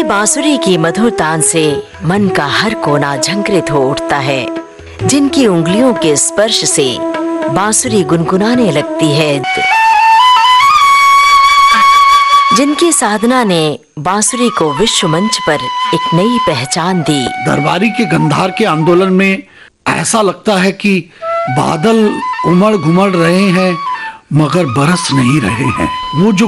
बांसुरी की मधुर तान से मन का हर कोना झंकृत हो उठता है, जिनकी उंगलियों के स्पर्श से बांसुरी गुनगुनाने लगती है, जिनकी साधना ने बांसुरी को विश्व मंच पर एक नई पहचान दी। दरबारी के गंधार के आंदोलन में ऐसा लगता है कि बादल उमड़ घुमड़ रहे हैं मगर बरस नहीं रहे हैं। वो जो